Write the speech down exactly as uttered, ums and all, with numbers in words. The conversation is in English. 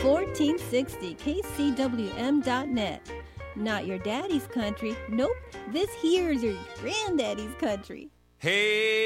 fourteen sixty K C W M dot net. Not your daddy's country. Nope, this here's your granddaddy's country. Hey!